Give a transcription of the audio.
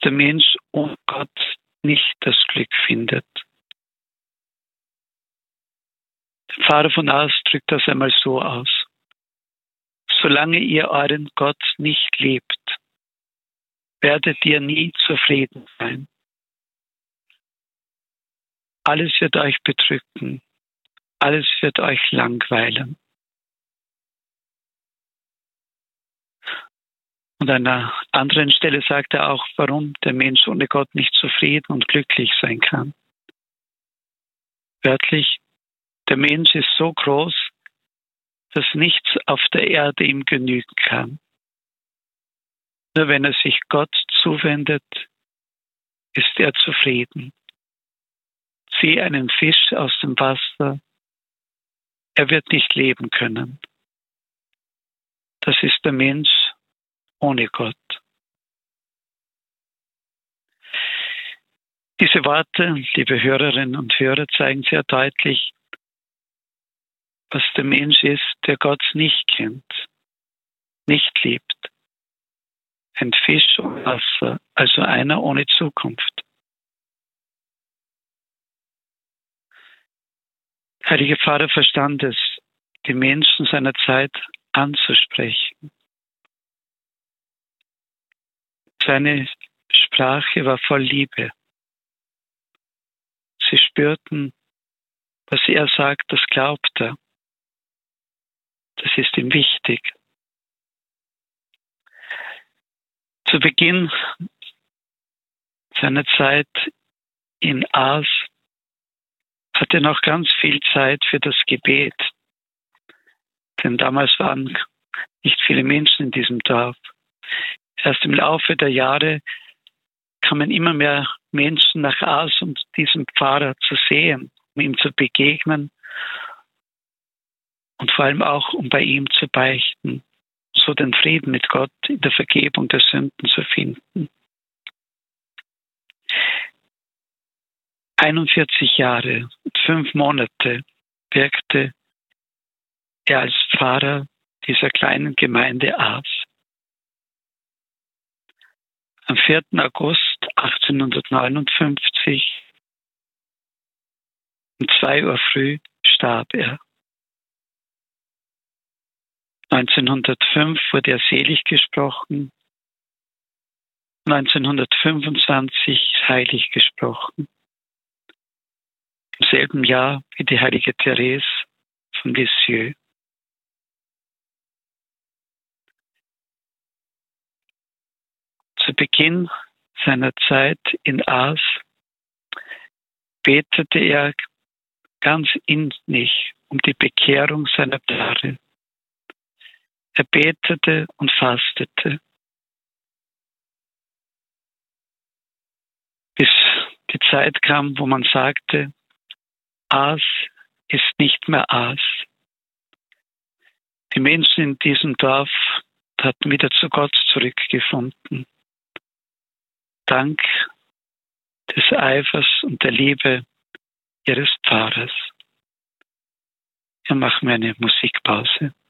der Mensch ohne Gott nicht das Glück findet. Der Pfarrer von Aas drückt das einmal so aus: Solange ihr euren Gott nicht liebt, werdet ihr nie zufrieden sein. Alles wird euch bedrücken, alles wird euch langweilen. Und an einer anderen Stelle sagt er auch, warum der Mensch ohne Gott nicht zufrieden und glücklich sein kann. Wörtlich: Der Mensch ist so groß, dass nichts auf der Erde ihm genügen kann. Nur wenn er sich Gott zuwendet, ist er zufrieden. Sieh einen Fisch aus dem Wasser, er wird nicht leben können. Das ist der Mensch ohne Gott. Diese Worte, liebe Hörerinnen und Hörer, zeigen sehr deutlich, was der Mensch ist, der Gott nicht kennt, nicht liebt. Ein Fisch ohne Wasser, also einer ohne Zukunft. Der heilige Pfarrer verstand es, die Menschen seiner Zeit anzusprechen. Seine Sprache war voll Liebe. Sie spürten, was er sagt, das glaubt er. Das ist ihm wichtig. Zu Beginn seiner Zeit in Aas hatte er noch ganz viel Zeit für das Gebet. Denn damals waren nicht viele Menschen in diesem Dorf. Erst im Laufe der Jahre kamen immer mehr Menschen nach Aas, um diesen Pfarrer zu sehen, um ihm zu begegnen und vor allem auch, um bei ihm zu beichten, so den Frieden mit Gott in der Vergebung der Sünden zu finden. 41 Jahre und 5 Monate wirkte er als Pfarrer dieser kleinen Gemeinde Aas. Am 4. August 1859 um 2 Uhr früh starb er. 1905 wurde er selig gesprochen, 1925 heilig gesprochen. Im selben Jahr wie die heilige Therese von Lisieux. Zu Beginn seiner Zeit in Aas betete er ganz innig um die Bekehrung seiner Pfarre. Er betete und fastete, bis die Zeit kam, wo man sagte, Aas ist nicht mehr Aas. Die Menschen in diesem Dorf hatten wieder zu Gott zurückgefunden. Dank des Eifers und der Liebe ihres Pfarrers. Wir machen eine Musikpause.